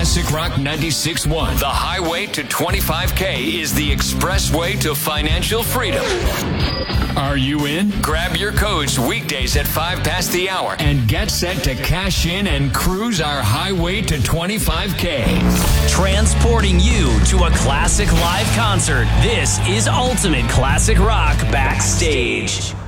Classic Rock 96.1. The highway to 25K is the expressway to financial freedom. Are you in? Grab your codes weekdays at 5 past the hour and get set to cash in and cruise our highway to 25K. Transporting you to a classic live concert. This is Ultimate Classic Rock Backstage.